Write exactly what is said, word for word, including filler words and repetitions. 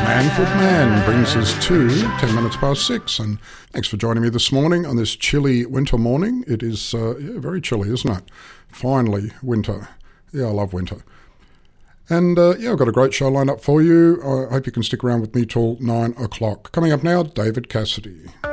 Manford Man brings us to ten minutes past six, and thanks for joining me this morning on this chilly winter morning. It is uh, yeah, very chilly, isn't it? Finally, winter. Yeah, I love winter. And uh, yeah, I've got a great show lined up for you. I hope you can stick around with me till nine o'clock. Coming up now, David Cassidy.